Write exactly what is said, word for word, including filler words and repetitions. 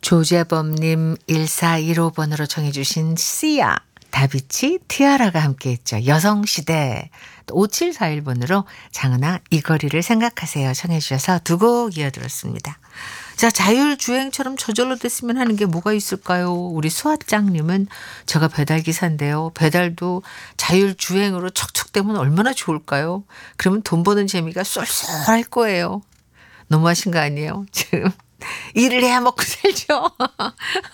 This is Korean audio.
조재범님 일사일오 번으로 정해 주신 씨야 다비치 티아라가 함께했죠. 여성시대. 또 오칠사일 번으로 장은아 이 거리를 생각하세요 청해 주셔서 두 곡 이어들었습니다. 자, 자율주행처럼 저절로 됐으면 하는 게 뭐가 있을까요? 우리 수아짱님은 제가 배달기사인데요. 배달도 자율주행으로 척척되면 얼마나 좋을까요? 그러면 돈 버는 재미가 쏠쏠할 거예요. 너무하신 거 아니에요? 지금 일을 해야 먹고 살죠.